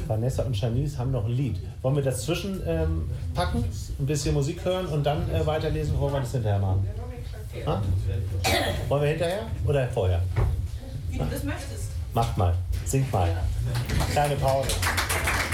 Vanessa und Shanice haben noch ein Lied. Wollen wir das packen, ein bisschen Musik hören und dann weiterlesen, oder wollen wir das hinterher machen? Ha? Wollen wir hinterher oder vorher? Wie du das möchtest. Macht mal, singt mal. Kleine Pause.